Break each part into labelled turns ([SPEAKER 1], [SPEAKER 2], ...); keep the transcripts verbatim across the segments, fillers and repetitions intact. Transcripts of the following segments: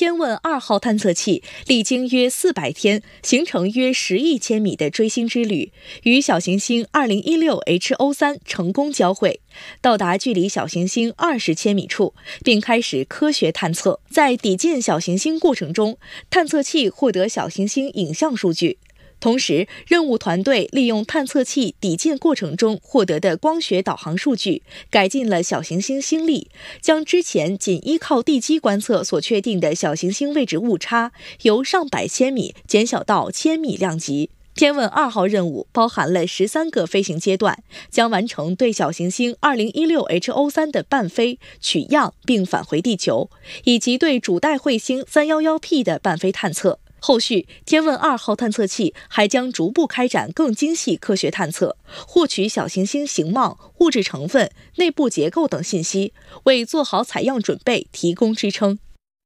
[SPEAKER 1] 天问二号探测器历经约四百天，行程约十亿千米的追星之旅，与小行星二零一六 H O 三成功交汇，到达距离小行星二十千米处，并开始科学探测。在抵近小行星过程中，探测器获得小行星影像数据。同时，任务团队利用探测器抵近过程中获得的光学导航数据，改进了小行星星力，将之前仅依靠地基观测所确定的小行星位置误差由上百千米减小到千米量级。天问二号任务包含了十三个飞行阶段，将完成对小行星二零一六 H O 三的伴飞、取样并返回地球，以及对主带彗星三一一 P 的伴飞探测。后续，天问二号探测器还将逐步开展更精细科学探测，获取小行星形貌、物质成分、内部结构等信息，为做好采样准备提供支撑。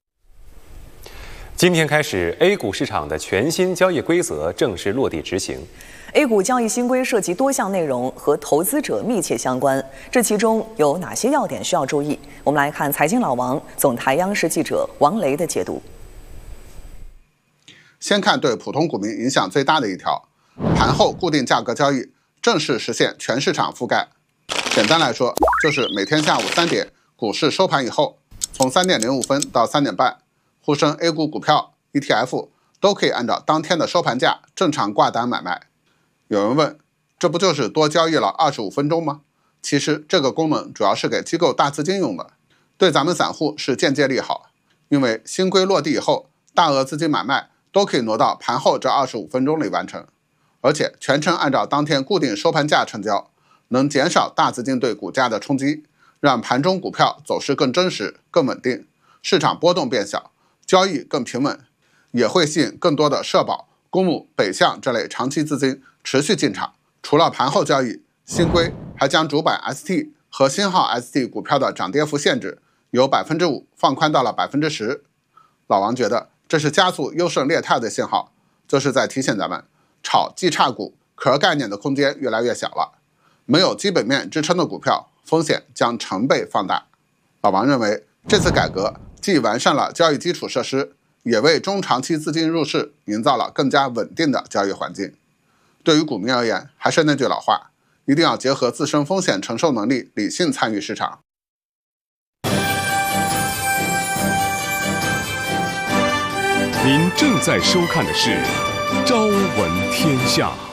[SPEAKER 2] 今天开始 ，A 股市场的全新交易规则正式落地执行。
[SPEAKER 3] A 股交易新规涉及多项内容，和投资者密切相关。这其中有哪些要点需要注意？我们来看财经老王、总台央视记者王雷的解读。
[SPEAKER 4] 先看对普通股民影响最大的一条，盘后固定价格交易正式实现全市场覆盖。简单来说，就是每天下午三点股市收盘以后，从三点零五分到三点半，沪深 A 股股票、E T F 都可以按照当天的收盘价正常挂单买卖。有人问，这不就是多交易了二十五分钟吗？其实这个功能主要是给机构大资金用的，对咱们散户是间接利好，因为新规落地以后，大额资金买卖都可以挪到盘后这二十五分钟里完成，而且全程按照当天固定收盘价成交，能减少大资金对股价的冲击，让盘中股票走势更真实、更稳定，市场波动变小，交易更平稳，也会吸引更多的社保、公募、北向这类长期资金持续进场。除了盘后交易，新规还将主板 S T 和星号 S T 股票的涨跌幅限制由 百分之五 放宽到了 百分之十。 老王觉得这是加速优胜劣汰的信号，这是在提醒咱们，炒绩差股、壳概念的空间越来越小了，没有基本面支撑的股票，风险将成倍放大。老王认为，这次改革既完善了交易基础设施，也为中长期资金入市营造了更加稳定的交易环境。对于股民而言，还是那句老话，一定要结合自身风险承受能力，理性参与市场。
[SPEAKER 5] 您正在收看的是《朝闻天下》。